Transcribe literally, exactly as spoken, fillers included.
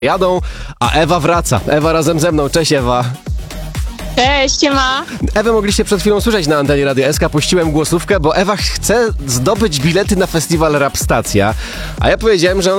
jadą, a Ewa wraca. Ewa razem ze mną. Cześć, Ewa. Cześć, siema. Ewę mogliście przed chwilą słyszeć na antenie Radia S K. Puściłem głosówkę, bo Ewa chce zdobyć bilety na festiwal Rap Stacja. A ja powiedziałem, że ona